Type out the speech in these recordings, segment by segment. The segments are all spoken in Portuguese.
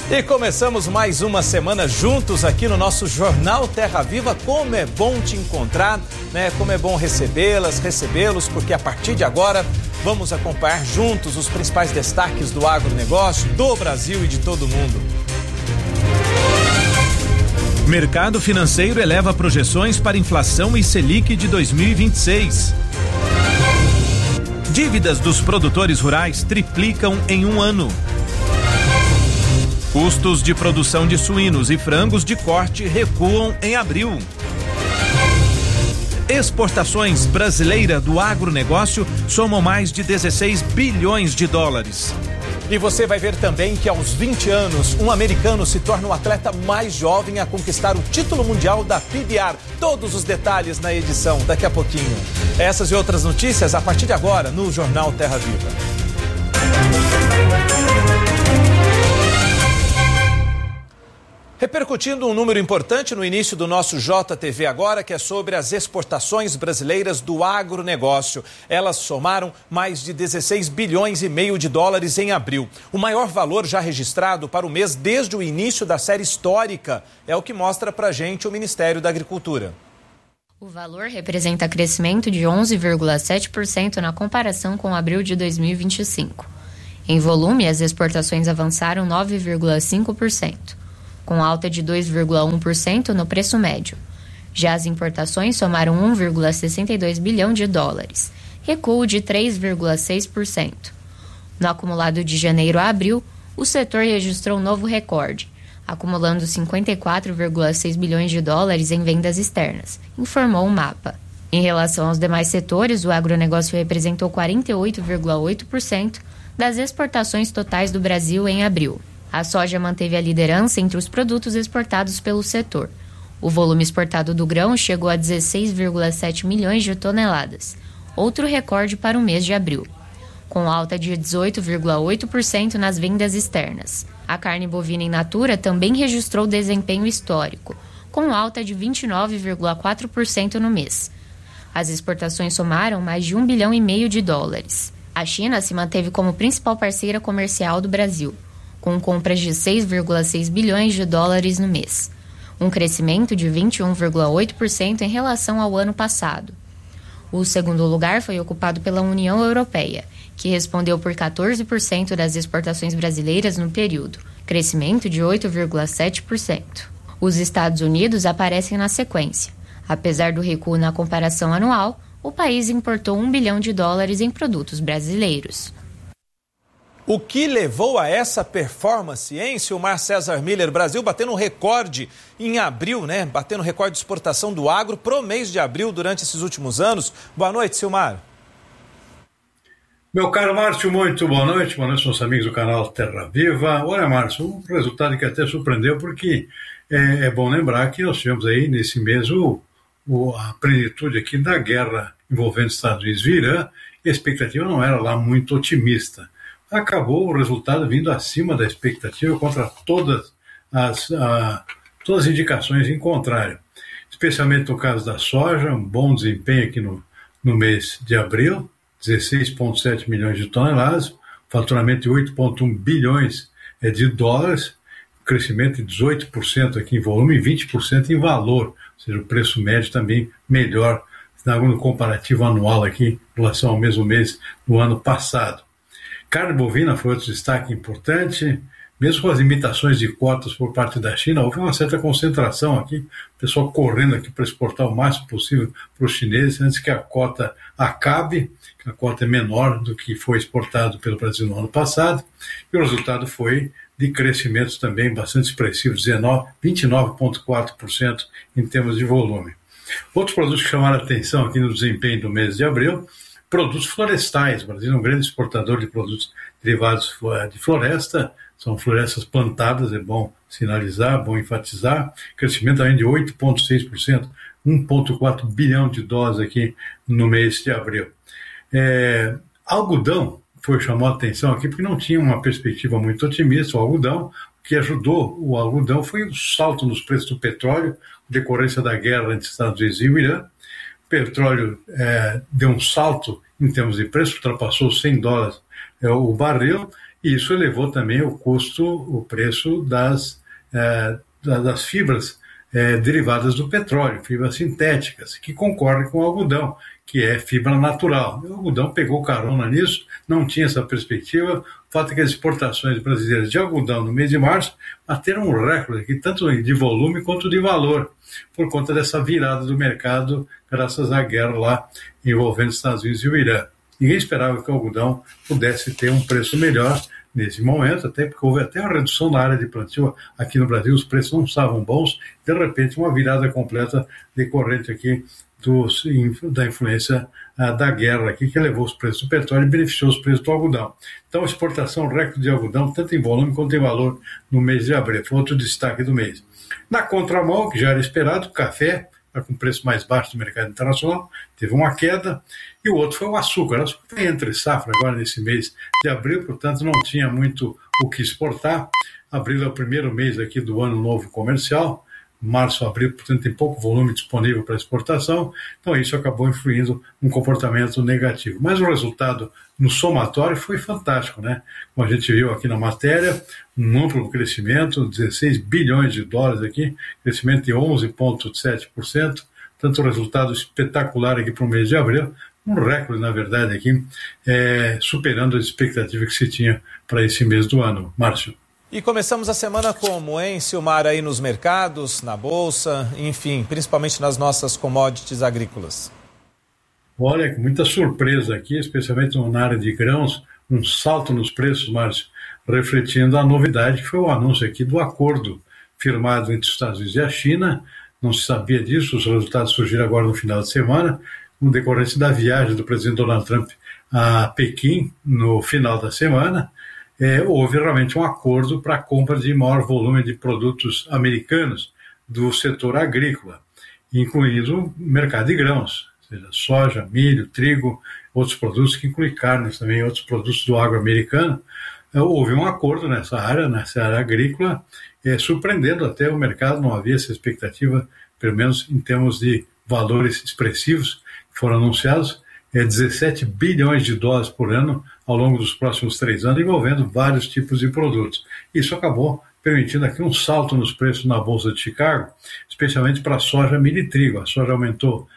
E começamos mais uma semana juntos aqui no nosso Jornal Terra Viva. Como é bom te encontrar, né? Como é bom recebê-los, porque a partir de agora vamos acompanhar juntos os principais destaques do agronegócio, do Brasil e de todo o mundo. Mercado financeiro eleva projeções para inflação e Selic de 2026. Dívidas dos produtores rurais triplicam em um ano. Custos de produção de suínos e frangos de corte recuam em abril. Exportações brasileiras do agronegócio somam mais de 16 bilhões de dólares. E você vai ver também que aos 20 anos, um americano se torna o atleta mais jovem a conquistar o título mundial da PBR. Todos os detalhes na edição, daqui a pouquinho. Essas e outras notícias a partir de agora no Jornal Terra Viva. Repercutindo um número importante no início do nosso JTV agora, que é sobre as exportações brasileiras do agronegócio. Elas somaram mais de 16 bilhões e meio de dólares em abril. O maior valor já registrado para o mês desde o início da série histórica. É o que mostra pra gente o Ministério da Agricultura. O valor representa crescimento de 11,7% na comparação com abril de 2025. Em volume, as exportações avançaram 9,5%. com alta de 2,1% no preço médio. Já as importações somaram 1,62 bilhão de dólares, recuo de 3,6%. No acumulado de janeiro a abril, o setor registrou um novo recorde, acumulando 54,6 bilhões de dólares em vendas externas, informou o MAPA. Em relação aos demais setores, o agronegócio representou 48,8% das exportações totais do Brasil em abril. A soja manteve a liderança entre os produtos exportados pelo setor. O volume exportado do grão chegou a 16,7 milhões de toneladas, outro recorde para o mês de abril, com alta de 18,8% nas vendas externas. A carne bovina in natura também registrou desempenho histórico, com alta de 29,4% no mês. As exportações somaram mais de 1,5 bilhão de dólares. A China se manteve como principal parceira comercial do Brasil, com compras de 6,6 bilhões de dólares no mês, um crescimento de 21,8% em relação ao ano passado. O segundo lugar foi ocupado pela União Europeia, que respondeu por 14% das exportações brasileiras no período, crescimento de 8,7%. Os Estados Unidos aparecem na sequência. Apesar do recuo na comparação anual, o país importou 1 bilhão de dólares em produtos brasileiros. O que levou a essa performance, hein, Silmar César Miller? Brasil batendo um recorde em abril, né? Batendo recorde de exportação do agro pro mês de abril durante esses últimos anos. Boa noite, Silmar. Meu caro Márcio, muito boa noite. Boa noite, meus amigos do canal Terra Viva. Olha, Márcio, um resultado que até surpreendeu, porque é bom lembrar que nós tivemos aí nesse mês a plenitude aqui da guerra envolvendo Estados Unidos e Irã, e a expectativa não era lá muito otimista. Acabou o resultado vindo acima da expectativa contra todas as indicações em contrário. Especialmente no caso da soja, um bom desempenho aqui no mês de abril, 16,7 milhões de toneladas, faturamento de 8,1 bilhões de dólares, crescimento de 18% aqui em volume e 20% em valor, ou seja, o preço médio também melhor no comparativo anual aqui em relação ao mesmo mês do ano passado. Carne bovina foi outro destaque importante, mesmo com as limitações de cotas por parte da China, houve uma certa concentração aqui, o pessoal correndo aqui para exportar o máximo possível para os chineses antes que a cota acabe, que a cota é menor do que foi exportado pelo Brasil no ano passado, e o resultado foi de crescimentos também bastante expressivos, 29,4% em termos de volume. Outros produtos que chamaram a atenção aqui no desempenho do mês de abril, produtos florestais. O Brasil é um grande exportador de produtos derivados de floresta, são florestas plantadas, é bom sinalizar, bom enfatizar, crescimento também de 8,6%, 1,4 bilhão de dólares aqui no mês de abril. Algodão chamou a atenção aqui porque não tinha uma perspectiva muito otimista. O algodão, o que ajudou o algodão foi o salto nos preços do petróleo, decorrência da guerra entre Estados Unidos e o Irã. O petróleo deu um salto em termos de preço, ultrapassou $100 o barril, e isso elevou também o preço das fibras derivadas do petróleo, fibras sintéticas, que concorrem com o algodão, que é fibra natural. O algodão pegou carona nisso, não tinha essa perspectiva. O fato é que as exportações brasileiras de algodão no mês de março bateram um recorde aqui, tanto de volume quanto de valor, por conta dessa virada do mercado, graças à guerra lá envolvendo os Estados Unidos e o Irã. Ninguém esperava que o algodão pudesse ter um preço melhor nesse momento, até porque houve até uma redução na área de plantio. Aqui no Brasil os preços não estavam bons, de repente uma virada completa decorrente aqui da influência da guerra aqui, que elevou os preços do petróleo e beneficiou os preços do algodão. Então, a exportação recorde de algodão, tanto em volume quanto em valor, no mês de abril. Foi outro destaque do mês. Na contramão, que já era esperado, o café, com preço mais baixo do mercado internacional, teve uma queda, e o outro foi o açúcar. O açúcar está entre safra agora nesse mês de abril, portanto não tinha muito o que exportar. Abril é o primeiro mês aqui do ano novo comercial, março, abril, portanto tem pouco volume disponível para exportação, então isso acabou influindo um comportamento negativo. Mas o resultado no somatório foi fantástico, né? Como a gente viu aqui na matéria, um amplo crescimento, 16 bilhões de dólares aqui, crescimento de 11,7%, tanto resultado espetacular aqui para o mês de abril, um recorde, na verdade, aqui, superando a expectativa que se tinha para esse mês do ano. Márcio. E começamos a semana como, hein, Silmar, aí nos mercados, na bolsa, enfim, principalmente nas nossas commodities agrícolas? Olha, com muita surpresa aqui, especialmente na área de grãos, um salto nos preços, Márcio, refletindo a novidade que foi o anúncio aqui do acordo firmado entre os Estados Unidos e a China. Não se sabia disso, os resultados surgiram agora no final de semana, no decorrência da viagem do presidente Donald Trump a Pequim no final da semana. Houve realmente um acordo para a compra de maior volume de produtos americanos do setor agrícola, incluindo o mercado de grãos, ou seja, soja, milho, trigo, outros produtos que incluem carnes também, outros produtos do agro americano. Houve um acordo nessa área agrícola, surpreendendo até o mercado, não havia essa expectativa, pelo menos em termos de valores expressivos que foram anunciados, 17 bilhões de dólares por ano ao longo dos próximos 3 anos, envolvendo vários tipos de produtos. Isso acabou permitindo aqui um salto nos preços na Bolsa de Chicago, especialmente para soja, milho e trigo. A soja aumentou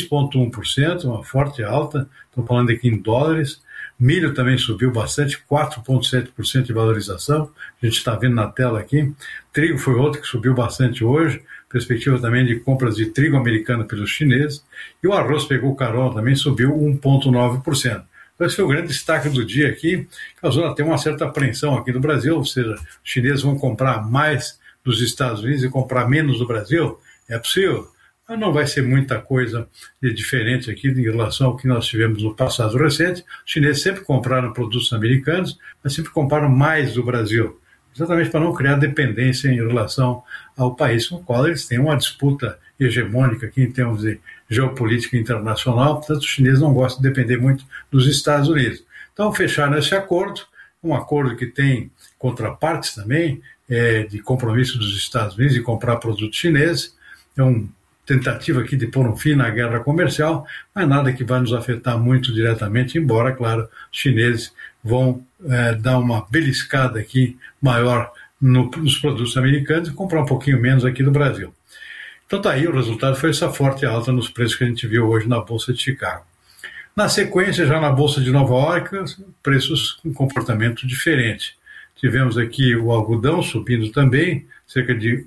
3,1%, uma forte alta, estou falando aqui em dólares. Milho também subiu bastante, 4,7% de valorização, a gente está vendo na tela aqui. Trigo foi outro que subiu bastante hoje, perspectiva também de compras de trigo americano pelos chineses. E o arroz pegou carona, também subiu 1,9%. Então esse foi o grande destaque do dia aqui, causou até uma certa apreensão aqui no Brasil, ou seja, os chineses vão comprar mais dos Estados Unidos e comprar menos do Brasil? É possível? Mas não vai ser muita coisa de diferente aqui em relação ao que nós tivemos no passado recente. Os chineses sempre compraram produtos americanos, mas sempre compraram mais do Brasil, exatamente para não criar dependência em relação ao país com o qual eles têm uma disputa hegemônica aqui em termos de geopolítica internacional. Portanto, os chineses não gostam de depender muito dos Estados Unidos. Então, fecharam esse acordo, um acordo que tem contrapartes também, de compromisso dos Estados Unidos de comprar produtos chineses. É uma tentativa aqui de pôr um fim na guerra comercial, mas nada que vai nos afetar muito diretamente, embora, claro, os chineses vão dar uma beliscada aqui maior nos produtos americanos e comprar um pouquinho menos aqui no Brasil. Então tá aí, o resultado foi essa forte alta nos preços que a gente viu hoje na Bolsa de Chicago. Na sequência, já na Bolsa de Nova York, preços com comportamento diferente. Tivemos aqui o algodão subindo também, cerca de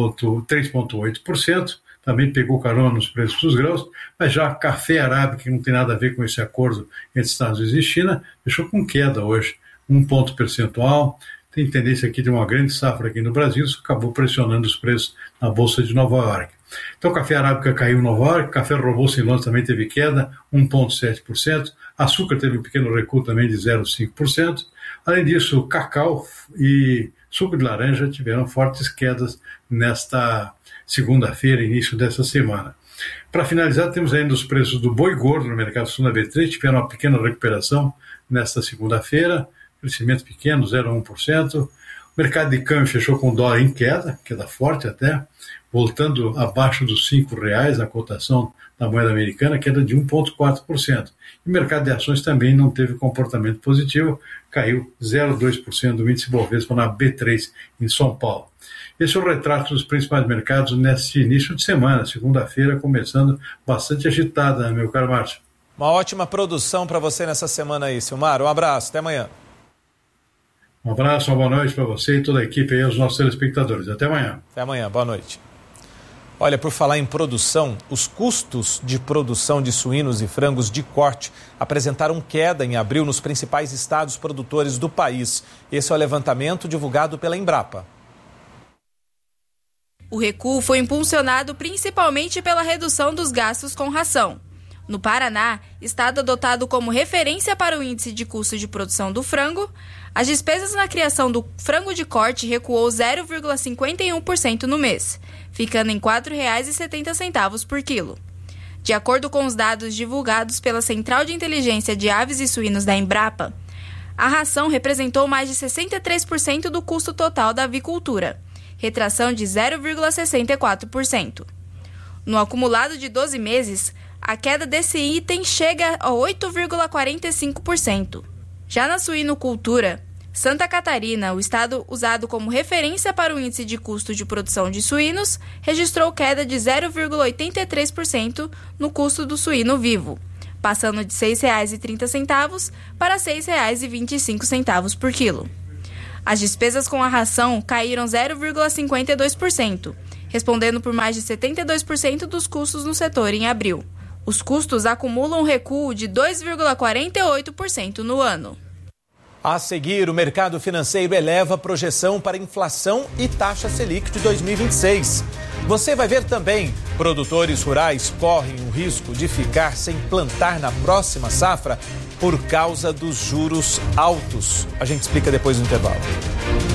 3,8%, também pegou carona nos preços dos grãos, mas já café arábica, que não tem nada a ver com esse acordo entre Estados Unidos e China, fechou com queda hoje, 1 ponto percentual. Tem tendência aqui de uma grande safra aqui no Brasil, isso acabou pressionando os preços na Bolsa de Nova York. Então, café arábica caiu em Nova York, café robusto em Londres também teve queda, 1,7%, açúcar teve um pequeno recuo também de 0,5%. Além disso, cacau e suco de laranja tiveram fortes quedas nesta segunda-feira, início dessa semana. Para finalizar, temos ainda os preços do boi gordo no mercado sul da B3, tiveram uma pequena recuperação nesta segunda-feira, crescimento pequeno, 0,1%. O mercado de câmbio fechou com o dólar em queda forte até, voltando abaixo dos R$5 a cotação da moeda americana, queda de 1,4%. E o mercado de ações também não teve comportamento positivo, caiu 0,2% do índice Bovespa na B3 em São Paulo. Esse é o retrato dos principais mercados neste início de semana, segunda-feira, começando bastante agitada, meu caro Márcio. Uma ótima produção para você nessa semana aí, Silmar. Um abraço, até amanhã. Um abraço, uma boa noite para você e toda a equipe e aos nossos telespectadores. Até amanhã. Até amanhã, boa noite. Olha, por falar em produção, os custos de produção de suínos e frangos de corte apresentaram queda em abril nos principais estados produtores do país. Esse é o levantamento divulgado pela Embrapa. O recuo foi impulsionado principalmente pela redução dos gastos com ração. No Paraná, estado adotado como referência para o índice de custo de produção do frango, as despesas na criação do frango de corte recuou 0,51% no mês, ficando em R$ 4,70 por quilo. De acordo com os dados divulgados pela Central de Inteligência de Aves e Suínos da Embrapa, a ração representou mais de 63% do custo total da avicultura, retração de 0,64%. No acumulado de 12 meses, a queda desse item chega a 8,45%. Já na suinocultura, Santa Catarina, o estado usado como referência para o índice de custo de produção de suínos, registrou queda de 0,83% no custo do suíno vivo, passando de R$ 6,30 para R$ 6,25 por quilo. As despesas com a ração caíram 0,52%, respondendo por mais de 72% dos custos no setor em abril. Os custos acumulam um recuo de 2,48% no ano. A seguir, o mercado financeiro eleva a projeção para inflação e taxa Selic de 2026. Você vai ver também, produtores rurais correm o risco de ficar sem plantar na próxima safra por causa dos juros altos. A gente explica depois do intervalo.